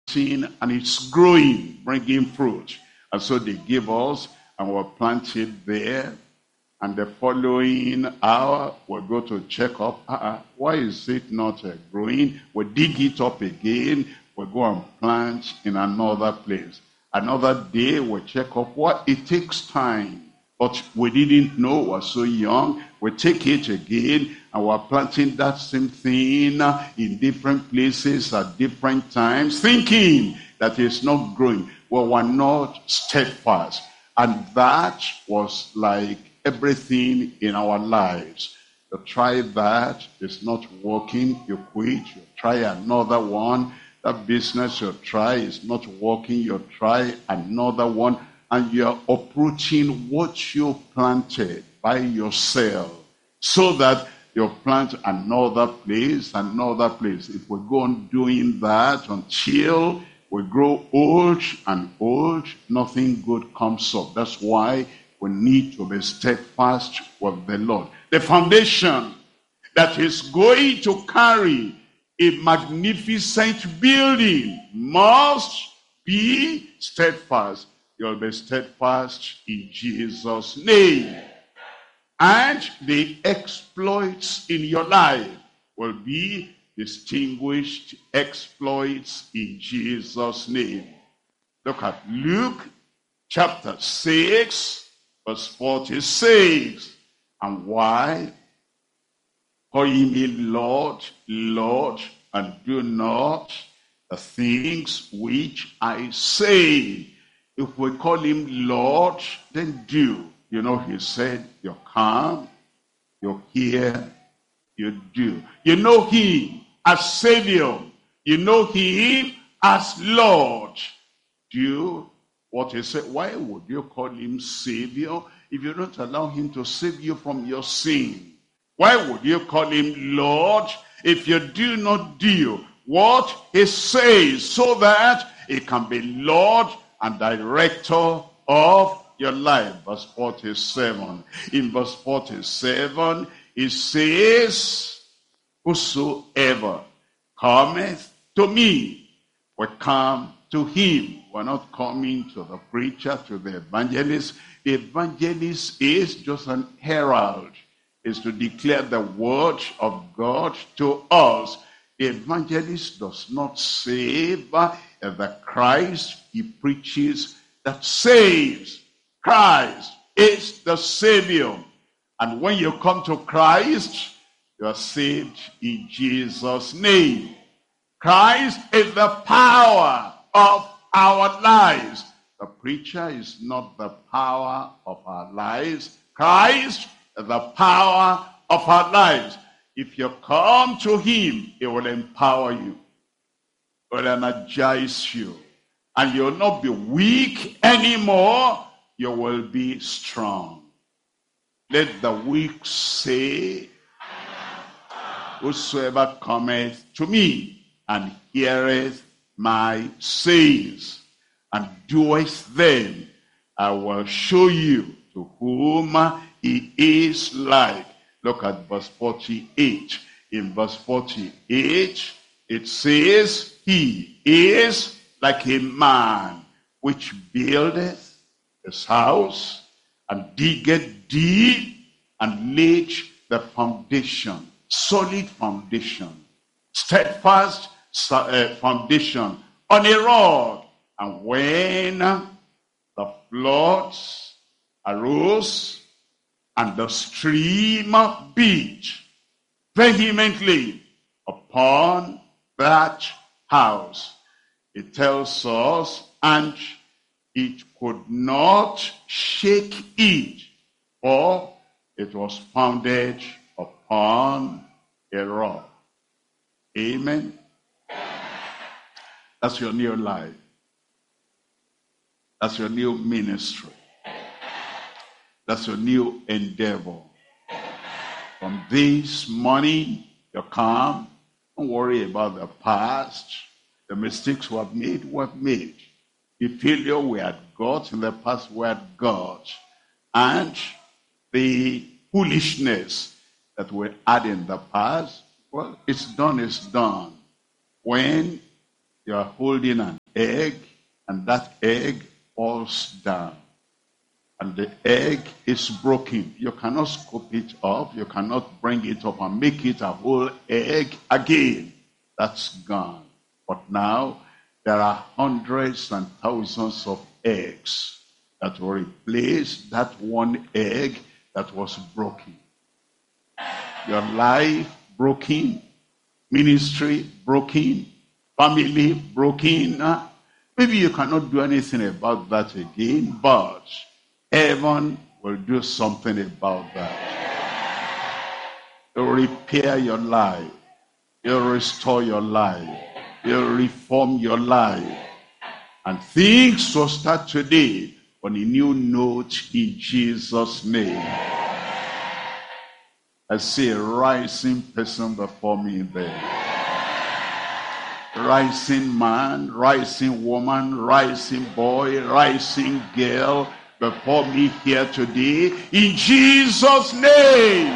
and it's growing, bringing fruit. And so they give us, and we'll plant it there. And the following hour, we'll go to check up. Why is it not growing? We'll dig it up again. We'll go and plant in another place. Another day, we'll check up. What? It takes time. But we didn't know, we're so young. We take it again, and we're planting that same thing in different places at different times, thinking that it's not growing. Well, we're not steadfast. And that was like everything in our lives. You try that, it's not working, you quit, you try another one. That business you try is not working, you try another one. And you're uprooting what you planted by yourself, so that you plant another place, another place. If we go on doing that until we grow old and old, nothing good comes up. That's why we need to be steadfast with the Lord. The foundation that is going to carry a magnificent building must be steadfast. You'll be steadfast in Jesus' name. And the exploits in your life will be distinguished exploits in Jesus' name. Look at Luke chapter 6, verse 46. And why? Call ye me Lord, Lord, and do not the things which I say. If we call him Lord, then do. You know, he said, you come, you hear, you do. You know him as Savior. You know him as Lord. Do what he said. Why would you call him Savior if you don't allow him to save you from your sin? Why would you call him Lord if you do not do what he says, so that he can be Lord and director of your life? Verse 47. In verse 47, it says, whosoever cometh to me will come to him. We're not coming to the preacher, to the evangelist. The evangelist is just an herald, is to declare the word of God to us. The evangelist does not save. The Christ he preaches that saves. Christ is the Savior. And when you come to Christ, you are saved in Jesus' name. Christ is the power of our lives. The preacher is not the power of our lives. Christ is the power of our lives. If you come to him, he will empower you, will energize you, and you'll not be weak anymore. You will be strong. Let the weak say, whosoever cometh to me and heareth my sayings and doeth them, I will show you to whom he is like. Look at verse 48. In verse 48, it says, he is like a man which buildeth his house and diggeth deep and laid the foundation, solid foundation, steadfast foundation on a rock. And when the floods arose and the stream beat vehemently upon that house, it tells us, and it could not shake it, for it was founded upon a rock. Amen. That's your new life. That's your new ministry. That's your new endeavor. From this morning, you come. Don't worry about the past. The mistakes we have made. The failure we had got in the past, we had got. And the foolishness that we had in the past, well, it's done, it's done. When You are holding an egg, and that egg falls down. And the egg is broken. You cannot scoop it up. You cannot bring it up and make it a whole egg again. That's gone. But now, there are hundreds and thousands of eggs that will replace that one egg that was broken. Your life broken, ministry broken, family broken. Maybe you cannot do anything about that again, but heaven will do something about that. It will repair your life. It will restore your life. It will reform your life. And things will start today on a new note in Jesus' name. I see a rising person before me there. Rising man, rising woman, rising boy, rising girl before me here today in Jesus' name.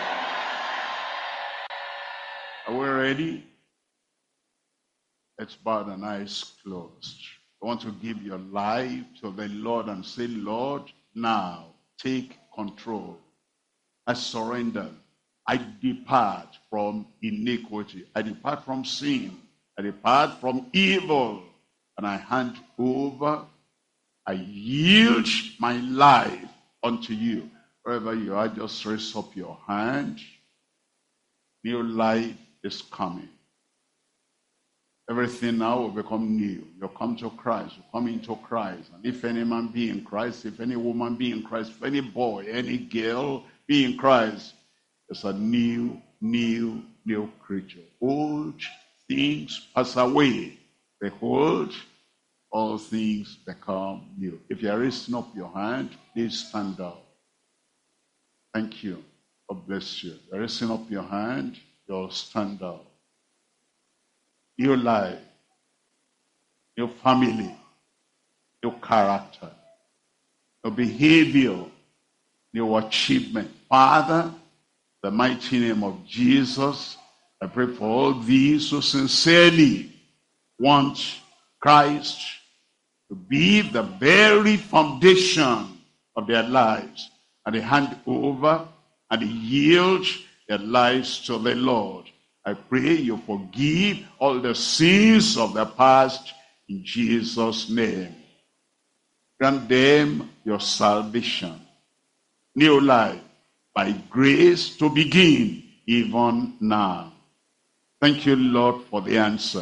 Are we ready? Let's bow and eyes closed. I want to give your life to the Lord and say, Lord, now take control. I surrender. I depart from iniquity. I depart from sin. I depart from evil. And I hand over. I yield my life unto you. Wherever you are, just raise up your hand. New life is coming. Everything now will become new. You come to Christ. You come into Christ. And if any man be in Christ, if any woman be in Christ, if any boy, any girl be in Christ, it's a new creature. Old things pass away. Behold, all things become new. If you are raising up your hand, please stand up. Thank you. God bless you. If you are raising up your hand, you'll stand up. New life, new family, new character, new behavior, new achievement. Father, the mighty name of Jesus, I pray for all these who sincerely want Christ to be the very foundation of their lives. And they hand over and they yield their lives to the Lord. I pray you forgive all the sins of the past in Jesus' name. Grant them your salvation. New life by grace to begin even now. Thank you, Lord, for the answer.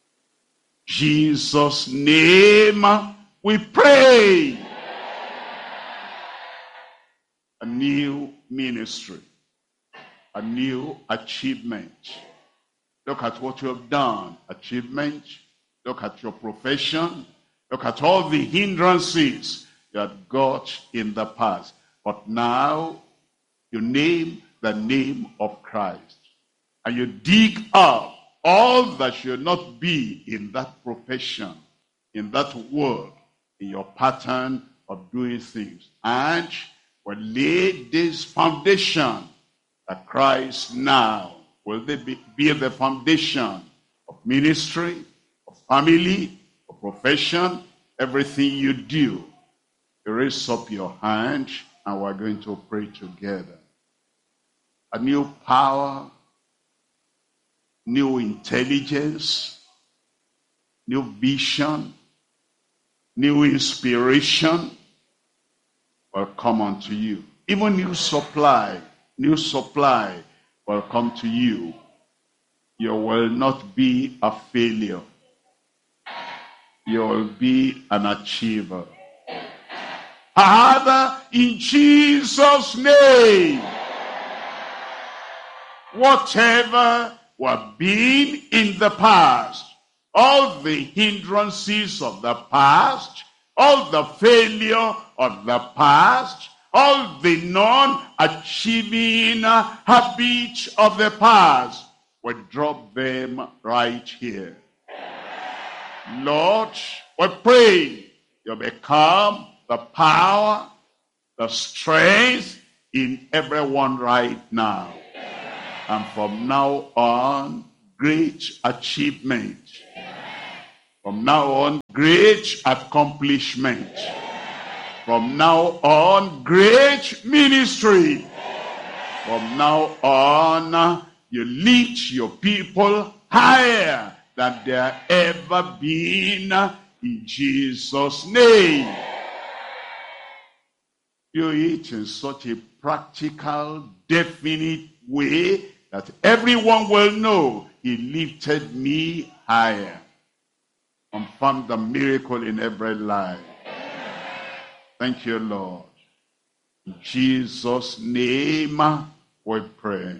Jesus' name we pray. A new ministry. A new achievement. Look at what you have done. Achievement. Look at your profession. Look at all the hindrances you had got in the past. But now, you name the name of Christ. And you dig up all that should not be in that profession, in that work, in your pattern of doing things. And will lay this foundation that Christ now will be the foundation of ministry, of family, of profession, everything you do. You raise up your hand and we're going to pray together. A new power, new intelligence, new vision, new inspiration will come unto you. Even new supply will come to you. You will not be a failure. You will be an achiever. Father, in Jesus' name, whatever were been in the past, all the hindrances of the past, all the failure of the past, all the non-achieving habits of the past, we drop them right here. Lord, we pray you become the power, the strength in everyone right now. And from now on, great achievement, From now on, great accomplishment. From now on, great ministry. From now on, you lift your people higher than they have ever been, in Jesus' name. Do it in such a practical, definite way that everyone will know he lifted me higher. Confirm the miracle in every life. Thank you, Lord. In Jesus' name we pray.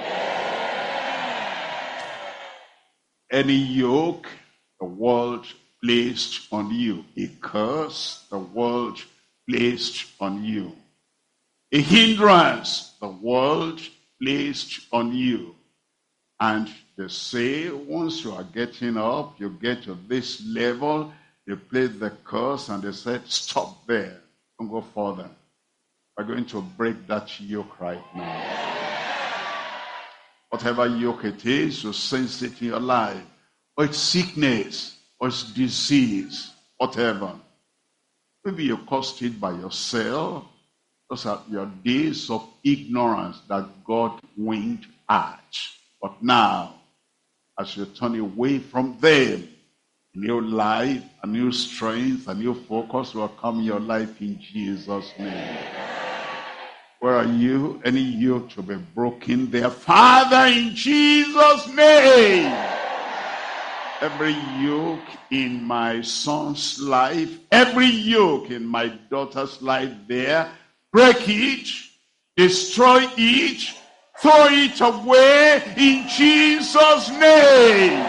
Any yoke the world placed on you, a curse the world placed on you, a hindrance the world placed on you, and they say once you are getting up, you get to this level, they place the curse and they said, stop there, don't go further. We're going to break that yoke right now. Whatever yoke it is, you sense it in your life, or it's sickness, or it's disease, whatever. Maybe you caused it by yourself. Those are your days of ignorance that God winked at. But now, as you turn away from them, a new life, a new strength, a new focus will come in your life in Jesus' name. Where are you? Any yoke to be broken there? Father, in Jesus' name. Every yoke in my son's life, every yoke in my daughter's life there, break it, destroy it, throw it away in Jesus' name.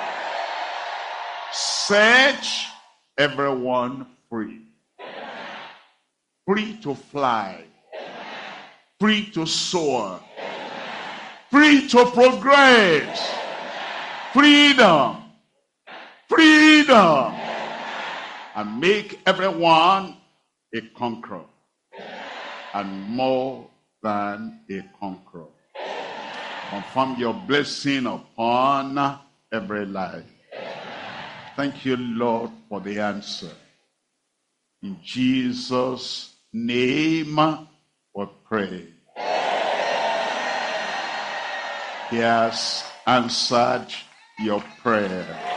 Set everyone free. Free to fly. Free to soar. Free to progress. Freedom. Freedom. And make everyone a conqueror. And more than a conqueror. Confirm your blessing upon every life. Thank you, Lord, for the answer. In Jesus' name we pray. He has answered your prayer.